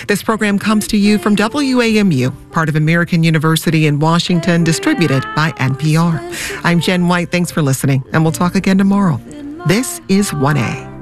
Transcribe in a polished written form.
This program comes to you from WAMU, part of American University in Washington, distributed by NPR. I'm Jen White. Thanks for listening, and we'll talk again tomorrow. This is 1A.